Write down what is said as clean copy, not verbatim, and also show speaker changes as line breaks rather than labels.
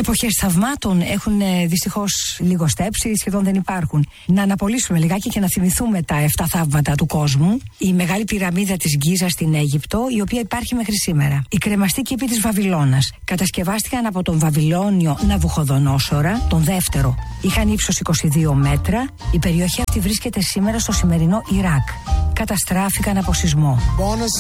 Εποχές θαυμάτων έχουν δυστυχώς λιγοστέψει, σχεδόν δεν υπάρχουν. Να αναπολύσουμε λιγάκι και να θυμηθούμε τα 7 θαύματα του κόσμου. Η Μεγάλη Πυραμίδα της Γκίζας στην Αίγυπτο, η οποία υπάρχει μέχρι σήμερα. Η κρεμαστή κήπη της Βαβυλώνας. Κατασκευάστηκαν από τον Βαβυλώνιο Ναβουχοδονόσορα, τον δεύτερο. Είχαν ύψος 22 μέτρα. Η περιοχή αυτή βρίσκεται σήμερα στο σημερινό Ιράκ. Καταστράφηκαν από σεισμό.